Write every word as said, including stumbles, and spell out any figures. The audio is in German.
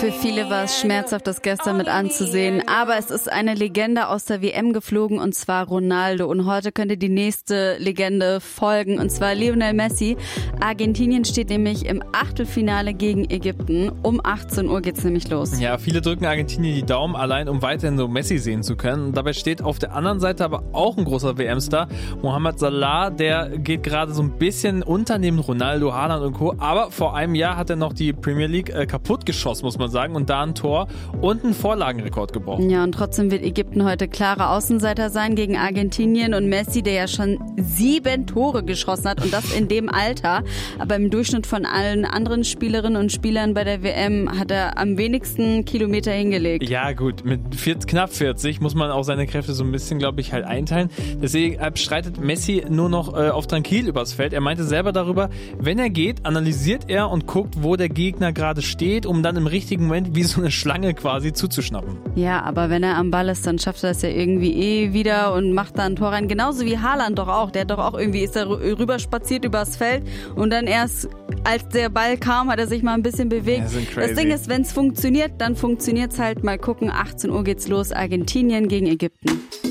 Für viele war es schmerzhaft, das gestern mit anzusehen. Aber es ist eine Legende aus der W M geflogen, und zwar Ronaldo. Und heute könnte die nächste Legende folgen, und zwar Lionel Messi. Argentinien steht nämlich im Achtelfinale gegen Ägypten. Um achtzehn Uhr geht's nämlich los. Ja, viele drücken Argentinien die Daumen, allein um weiterhin so Messi sehen zu können. Und dabei steht auf der anderen Seite aber auch ein großer W M-Star, Mohamed Salah. Der geht gerade so ein bisschen unter neben Ronaldo, Haaland und Co. Aber vor einem Jahr hat er noch die Premier League äh, kaputt geschossen, muss man sagen, und da ein Tor und einen Vorlagenrekord gebrochen. Ja, und trotzdem wird Ägypten heute klarer Außenseiter sein gegen Argentinien, und Messi, der ja schon sieben Tore geschossen hat, und das in dem Alter. Aber im Durchschnitt von allen anderen Spielerinnen und Spielern bei der W M hat er am wenigsten Kilometer hingelegt. Ja gut, mit vierzig, knapp vierzig muss man auch seine Kräfte so ein bisschen, glaube ich, halt einteilen. Deswegen streitet Messi nur noch äh, auf Tranquil übers Feld. Er meinte selber darüber, wenn er geht, analysiert er und guckt, wo der Gegner gerade steht, um dann im richtigen Moment wie so eine Schlange quasi zuzuschnappen. Ja, aber wenn er am Ball ist, dann schafft er das ja irgendwie eh wieder und macht da ein Tor rein. Genauso wie Haaland doch auch. Der hat doch auch irgendwie, ist da rüber spaziert übers Feld, und dann erst, als der Ball kam, hat er sich mal ein bisschen bewegt. Ja, das Ding ist, wenn es funktioniert, dann funktioniert es halt. Mal gucken, achtzehn Uhr geht's los. Argentinien gegen Ägypten.